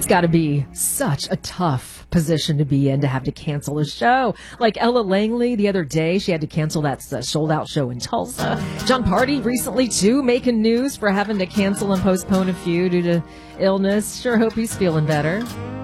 It's got to be such a tough position to be in to have to cancel a show. Like Ella Langley the other day, she had to cancel that sold-out show in Tulsa. John Party recently, too, making news for having to cancel and postpone a few due to illness. Sure hope he's feeling better.